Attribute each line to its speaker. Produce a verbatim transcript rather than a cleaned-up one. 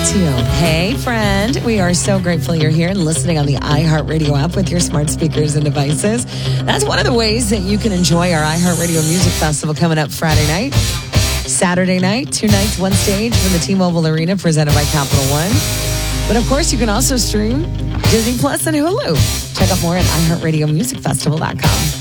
Speaker 1: to you. Hey, friend. We are so grateful you're here and listening on the iHeartRadio app with your smart speakers and devices. That's one of the ways that you can enjoy our iHeartRadio Music Festival coming up Friday night. Saturday night, two nights, one stage from the T-Mobile Arena presented by Capital One. But of course, you can also stream Disney Plus and Hulu. Check out more at i heart radio music festival dot com.